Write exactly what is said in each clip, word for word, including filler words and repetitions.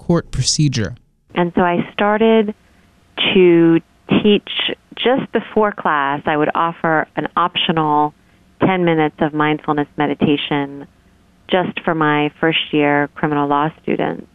court procedure. And so I started to teach just before class. I would offer an optional ten minutes of mindfulness meditation just for my first year criminal law students.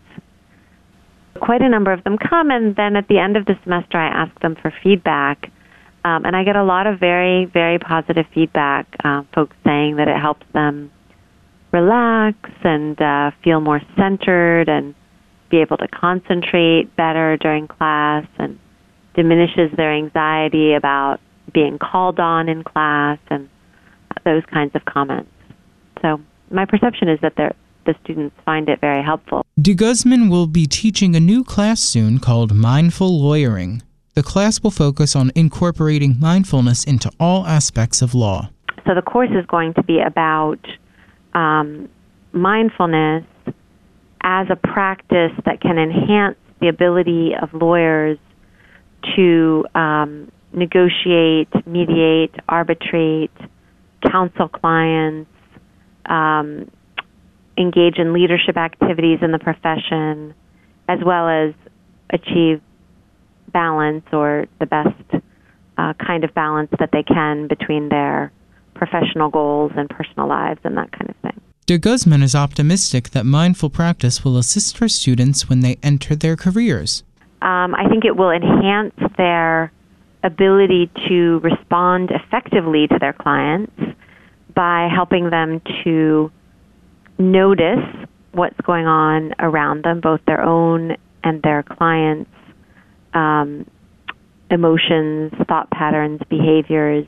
Quite a number of them come, and then at the end of the semester I ask them for feedback. Um, and I get a lot of very, very positive feedback, uh, folks saying that it helps them relax and uh, feel more centered and be able to concentrate better during class, and diminishes their anxiety about being called on in class and those kinds of comments. So my perception is that the students find it very helpful. De Guzman will be teaching a new class soon called Mindful Lawyering. The class will focus on incorporating mindfulness into all aspects of law. So the course is going to be about um, mindfulness as a practice that can enhance the ability of lawyers to um, negotiate, mediate, arbitrate, counsel clients, um, engage in leadership activities in the profession, as well as achieve balance, or the best uh, kind of balance that they can between their professional goals and personal lives and that kind of thing. De Guzman is optimistic that mindful practice will assist her students when they enter their careers. Um, I think it will enhance their ability to respond effectively to their clients by helping them to notice what's going on around them, both their own and their clients' um, emotions, thought patterns, behaviors,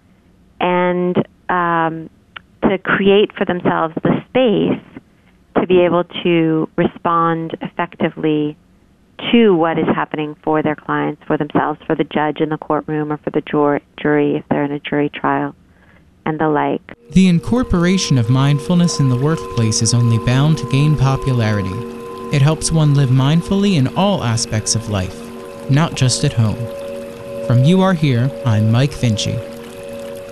and um, to create for themselves the space to be able to respond effectively to what is happening for their clients, for themselves, for the judge in the courtroom, or for the jur- jury if they're in a jury trial, and the like. The incorporation of mindfulness in the workplace is only bound to gain popularity. It helps one live mindfully in all aspects of life, not just at home. From You Are Here, I'm Mike Vinci.